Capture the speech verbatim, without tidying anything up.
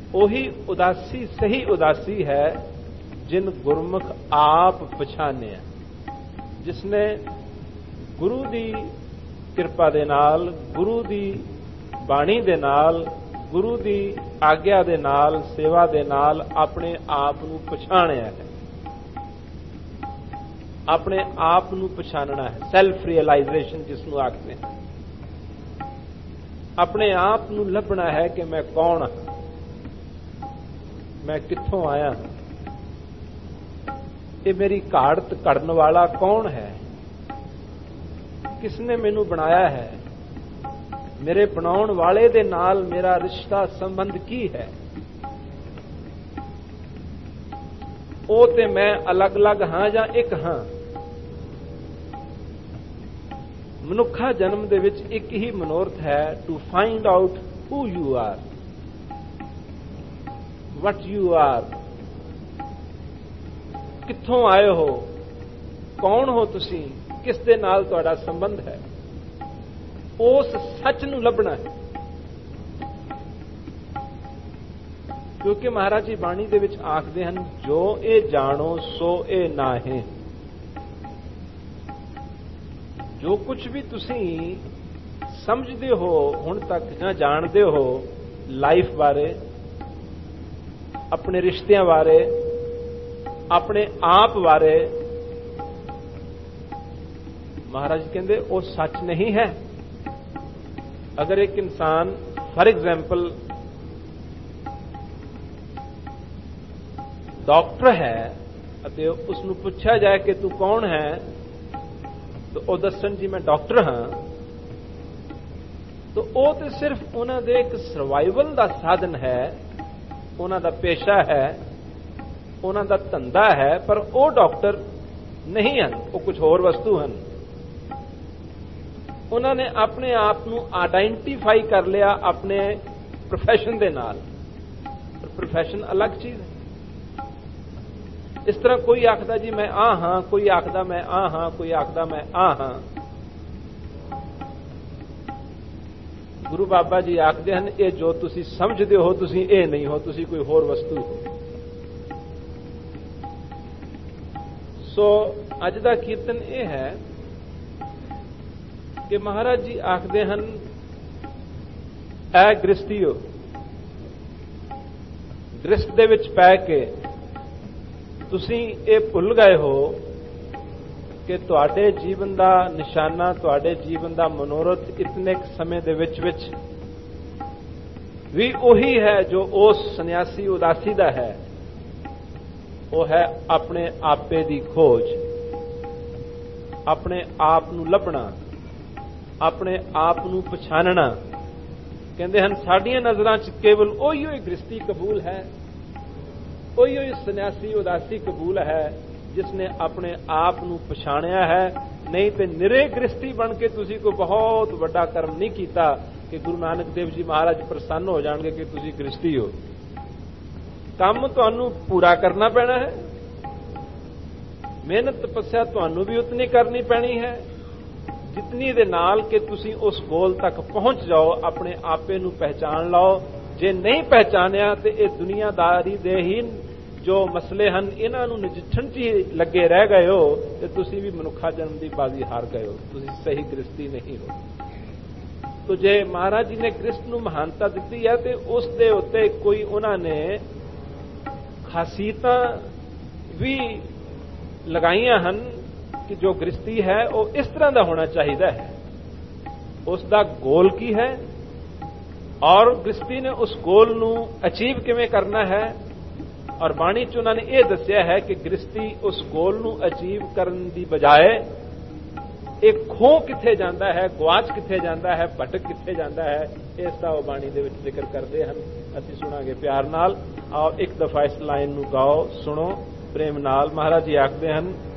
ਉਹੀ ਉਦਾਸੀ ਸਹੀ ਉਦਾਸੀ ਹੈ ਜਿਨ ਗੁਰਮੁਖ ਆਪ ਪਛਾਣਿਆ, ਜਿਸਨੇ ਗੁਰੂ ਦੀ ਕਿਰਪਾ ਦੇ ਨਾਲ, ਗੁਰੂ ਦੀ ਬਾਣੀ ਦੇ ਨਾਲ, ਗੁਰੂ ਦੀ ਆਗਿਆ ਦੇ ਨਾਲ, ਸੇਵਾ ਦੇ ਨਾਲ ਆਪਣੇ ਆਪ ਨੂੰ ਪਛਾਣਿਆ ਹੈ। ਆਪਣੇ ਆਪ ਨੂੰ ਪਛਾਣਨਾ ਹੈ, ਸੈਲਫ ਰੀਅਲਾਈਜ਼ੇਸ਼ਨ ਜਿਸ ਨੂੰ ਆਖਦੇ ਹਨ। ਆਪਣੇ ਆਪ ਨੂੰ ਲੱਭਣਾ ਹੈ ਕਿ ਮੈਂ ਕੌਣ ਹਾਂ, ਮੈਂ ਕਿੱਥੋਂ ਆਇਆ ਹਾਂ, ਇਹ ਮੇਰੀ ਘਾੜਤ ਘੜਨ ਵਾਲਾ ਕੌਣ ਹੈ, ਕਿਸਨੇ ਮੈਨੂੰ ਬਣਾਇਆ ਹੈ, ਮੇਰੇ ਬਣਾਉਣ ਵਾਲੇ ਦੇ ਨਾਲ ਮੇਰਾ ਰਿਸ਼ਤਾ ਸੰਬੰਧ ਕੀ ਹੈ। ਉਹ ਤੇ ਮੈਂ ਅਲੱਗ-ਅਲੱਗ ਹਾਂ ਜਾਂ ਇੱਕ ਹਾਂ। ਮਨੁੱਖਾ ਜਨਮ ਦੇ ਵਿੱਚ ਇੱਕ ਹੀ ਮਨੋਰਥ ਹੈ, to find out who you are, what you are, ਕਿੱਥੋਂ ਆਏ ਹੋ, ਕੌਣ ਹੋ ਤੁਸੀਂ, ਕਿਸ ਦੇ ਨਾਲ ਤੁਹਾਡਾ ਸੰਬੰਧ ਹੈ। ਉਸ ਸੱਚ ਨੂੰ ਲੱਭਣਾ ਹੈ, ਕਿਉਂਕਿ ਮਹਾਰਾਜ ਜੀ ਬਾਣੀ ਦੇ ਵਿੱਚ ਆਖਦੇ ਹਨ, ਜੋ ਇਹ ਜਾਣੋ ਸੋ ਇਹ ਨਾਹੀਂ। ਜੋ ਕੁਝ ਵੀ ਤੁਸੀਂ ਸਮਝਦੇ ਹੋ ਹੁਣ ਤੱਕ ਜਾਂ ਜਾਣਦੇ ਹੋ ਲਾਈਫ ਬਾਰੇ, ਆਪਣੇ ਰਿਸ਼ਤਿਆਂ ਬਾਰੇ, ਆਪਣੇ ਆਪ ਬਾਰੇ, ਮਹਾਰਾਜ ਕਹਿੰਦੇ ਉਹ ਸੱਚ ਨਹੀਂ ਹੈ। ਅਗਰ ਇੱਕ ਇਨਸਾਨ ਫਾਰ ਐਗਜ਼ਾਮਪਲ ਡਾਕਟਰ ਹੈ ਅਤੇ ਉਸ ਨੂੰ ਪੁੱਛਿਆ ਜਾਏ ਕਿ ਤੂੰ ਕੌਣ ਹੈ, ਤਾਂ ਉਹ ਦੱਸਣ ਜੀ ਮੈਂ ਡਾਕਟਰ ਹਾਂ, ਤਾਂ ਉਹ ਤੇ ਸਿਰਫ ਉਹਨਾਂ ਦੇ ਇੱਕ ਸਰਵਾਈਵਲ ਦਾ ਸਾਧਨ ਹੈ, ਉਹਨਾਂ ਦਾ ਪੇਸ਼ਾ ਹੈ, ਉਹਨਾਂ ਦਾ ਧੰਦਾ ਹੈ, ਪਰ ਉਹ ਡਾਕਟਰ ਨਹੀਂ ਹਨ, ਉਹ ਕੁਝ ਹੋਰ ਵਸਤੂ ਹਨ। ਉਹਨਾਂ ਨੇ ਆਪਣੇ ਆਪ ਨੂੰ ਆਇਡੈਂਟੀਫਾਈ ਕਰ ਲਿਆ ਆਪਣੇ ਪ੍ਰੋਫੈਸ਼ਨ ਦੇ ਨਾਲ, ਪਰ ਪ੍ਰੋਫੈਸ਼ਨ ਅਲੱਗ ਚੀਜ਼ ਹੈ। ਇਸ ਤਰ੍ਹਾਂ ਕੋਈ ਆਖਦਾ ਜੀ ਮੈਂ ਆ ਹਾਂ, ਕੋਈ ਆਖਦਾ ਮੈਂ ਆ ਹਾਂ, ਕੋਈ ਆਖਦਾ ਮੈਂ ਆ ਹਾਂ। ਗੁਰੂ ਬਾਬਾ ਜੀ ਆਖਦੇ ਹਨ, ਇਹ ਜੋ ਤੁਸੀਂ ਸਮਝਦੇ ਹੋ ਤੁਸੀਂ ਇਹ ਨਹੀਂ ਹੋ, ਤੁਸੀਂ ਕੋਈ ਹੋਰ ਵਸਤੂ ਹੋ। ਸੋ ਅੱਜ ਦਾ ਕੀਰਤਨ ਇਹ ਹੈ ਕਿ ਮਹਾਰਾਜ ਜੀ ਆਖਦੇ ਹਨ, ਐ ਗ੍ਰਸਤੀਓ, ਗ੍ਰਸਤ ਦੇ ਵਿੱਚ ਪੈ ਕੇ ਤੁਸੀਂ ਇਹ ਭੁੱਲ ਗਏ ਹੋ ਕਿ ਤੁਹਾਡੇ ਜੀਵਨ ਦਾ ਨਿਸ਼ਾਨਾ, ਤੁਹਾਡੇ ਜੀਵਨ ਦਾ ਮਨੋਰਥ ਇਤਨੇ ਸਮੇਂ ਦੇ ਵਿੱਚ ਵਿੱਚ ਵੀ ਉਹੀ ਹੈ ਜੋ ਉਸ ਸੰਨਿਆਸੀ ਉਦਾਸੀ ਦਾ ਹੈ। ਉਹ ਹੈ ਆਪਣੇ ਆਪੇ ਦੀ ਖੋਜ, ਆਪਣੇ ਆਪ ਨੂੰ ਲੱਭਣਾ, ਆਪਣੇ ਆਪ ਨੂੰ ਪਛਾਣਨਾ। ਕਹਿੰਦੇ ਹਨ ਸਾਡੀਆਂ ਨਜ਼ਰਾਂ 'ਚ ਕੇਵਲ ਉਹੀ ਹੋਈ ਗ੍ਰਸਤੀ ਕਬੂਲ ਹੈ, ਉਹੀ ਹੋਈ ਸੰਨਿਆਸੀ ਉਦਾਸੀ ਕਬੂਲ ਹੈ ਜਿਸ ਨੇ ਆਪਣੇ ਆਪ ਨੂੰ ਪਛਾਣਿਆ ਹੈ। ਨਹੀਂ ਤੇ ਨਿਰੇ ਗ੍ਰਸਤੀ ਬਣ ਕੇ ਤੁਸੀਂ ਕੋਈ ਬਹੁਤ ਵੱਡਾ ਕਰਮ ਨਹੀਂ ਕੀਤਾ ਕਿ ਗੁਰੂ ਨਾਨਕ ਦੇਵ ਜੀ ਮਹਾਰਾਜ ਪ੍ਰਸੰਨ ਹੋ ਜਾਣਗੇ ਕਿ ਤੁਸੀਂ ਗ੍ਰਸਤੀ ਹੋ। ਕੰਮ ਤੁਹਾਨੂੰ ਪੂਰਾ ਕਰਨਾ ਪੈਣਾ ਹੈ, ਮਿਹਨਤ ਤਪੱਸਿਆ ਤੁਹਾਨੂੰ ਵੀ ਉਤਨੀ ਕਰਨੀ ਪੈਣੀ ਹੈ ਜਿਤਨੀ ਦੇ ਨਾਲ ਕਿ ਤੁਸੀਂ ਉਸ ਗੋਲ ਤੱਕ ਪਹੁੰਚ ਜਾਓ, ਆਪਣੇ ਆਪੇ ਨੂੰ ਪਹਿਚਾਣ ਲਓ। ਜੇ ਨਹੀਂ ਪਹਿਚਾਨਿਆ ਤੇ ਇਹ ਦੁਨੀਆਦਾਰੀ ਦੇ ਹੀ ਜੋ ਮਸਲੇ ਹਨ ਇਹਨਾਂ ਨੂੰ ਨਜਿੱਠਣ 'ਚ ਹੀ ਲੱਗੇ ਰਹਿ ਗਏ ਹੋ ਤੇ ਤੁਸੀਂ ਵੀ ਮਨੁੱਖਾ ਜਨਮ ਦੀ ਬਾਜ਼ੀ ਹਾਰ ਗਏ ਹੋ, ਤੁਸੀਂ ਸਹੀ ਗ੍ਰਸਤੀ ਨਹੀਂ ਹੋ। ਤੋ ਜੇ ਮਹਾਰਾਜ ਜੀ ਨੇ ਗ੍ਰਸਤ ਨੂੰ ਮਹਾਨਤਾ ਦਿੱਤੀ ਹੈ ਤੇ ਉਸ ਦੇ ਉੱਤੇ ਕੋਈ ਉਹਨਾਂ ਨੇ ਖਾਸੀਅਤਾਂ ਵੀ ਲਗਾਈਆਂ ਹਨ ਕਿ ਜੋ ਗ੍ਰਸਤੀ ਹੈ ਉਹ ਇਸ ਤਰ੍ਹਾਂ ਦਾ ਹੋਣਾ ਚਾਹੀਦਾ ਹੈ, ਉਸ ਦਾ ਗੋਲ ਕੀ ਹੈ ਔਰ ਗ੍ਰਸਤੀ ਨੇ ਉਸ ਗੋਲ ਨੂੰ ਅਚੀਵ ਕਿਵੇਂ ਕਰਨਾ ਹੈ। ਔਰ ਬਾਣੀ 'ਚ ਉਹਨਾਂ ਨੇ ਇਹ ਦੱਸਿਆ ਹੈ ਕਿ ਗ੍ਰਸਤੀ ਉਸ ਗੋਲ ਨੂੰ ਅਚੀਵ ਕਰਨ ਦੀ ਬਜਾਏ ਇਹ ਖੋਹ ਕਿੱਥੇ ਜਾਂਦਾ ਹੈ, ਗਵਾਚ ਕਿੱਥੇ ਜਾਂਦਾ ਹੈ, ਭਟਕ ਕਿੱਥੇ ਜਾਂਦਾ ਹੈ, ਇਸ ਦਾ ਉਹ ਬਾਣੀ ਦੇ ਵਿੱਚ ਜ਼ਿਕਰ ਕਰਦੇ ਹਨ। ਅਸੀਂ ਸੁਣਾਂਗੇ ਪਿਆਰ ਨਾਲ। ਆਓ ਇੱਕ ਦਫਾ ਇਸ ਲਾਈਨ ਨੂੰ ਗਾਓ, ਸੁਣੋ ਪ੍ਰੇਮ ਨਾਲ। ਮਹਾਰਾਜ ਜੀ ਆਖਦੇ ਹਨ,